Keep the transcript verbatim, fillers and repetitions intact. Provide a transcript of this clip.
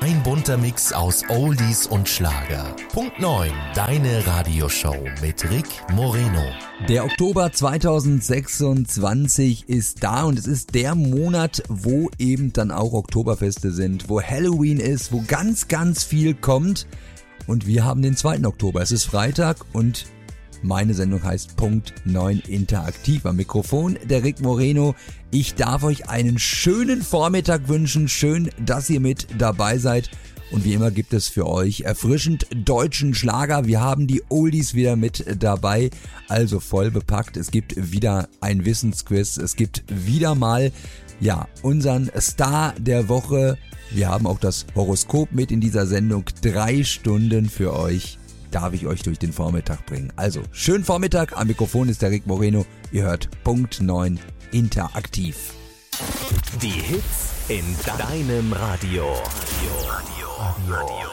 Ein bunter Mix aus Oldies und Schlager. Punkt neun, deine Radioshow mit Rick Moreno. Der Oktober zweitausendsechsundzwanzig ist da und es ist der Monat, wo eben dann auch Oktoberfeste sind, wo Halloween ist, wo ganz, ganz viel kommt. Und wir haben den zweiten Oktober. Es ist Freitag und meine Sendung heißt Punkt neun Interaktiv. Am Mikrofon der Rick Moreno. Ich darf euch einen schönen Vormittag wünschen. Schön, dass ihr mit dabei seid. Und wie immer gibt es für euch erfrischend deutschen Schlager. Wir haben die Oldies wieder mit dabei, also voll bepackt. Es gibt wieder ein Wissensquiz. Es gibt wieder mal, ja, unseren Star der Woche. Wir haben auch das Horoskop mit in dieser Sendung. Drei Stunden für euch darf ich euch durch den Vormittag bringen. Also, schönen Vormittag. Am Mikrofon ist der Rick Moreno. Ihr hört Punkt neun Interaktiv. Die Hits in deinem Radio. Radio. Radio.